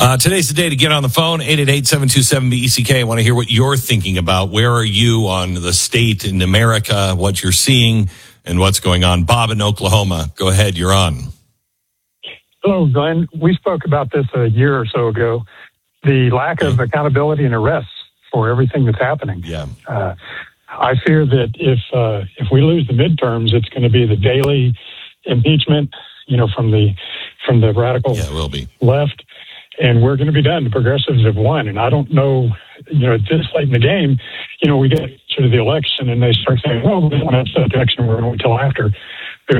Today's the day to get on the phone, 888-727-BECK. I want to hear what you're thinking about. Where are you on the state in America, what you're seeing, and what's going on? Bob in Oklahoma, go ahead, you're on. Hello, Glenn. We spoke about this a year or so ago, the lack of accountability and arrests for everything that's happening. Yeah. I fear that if we lose the midterms, it's going to be the daily impeachment, from the radical left, and we're going to be done. The progressives have won, and I don't know, this late in the game, we get to the election and they start saying, well, we don't want to have the election, we're going to wait till after.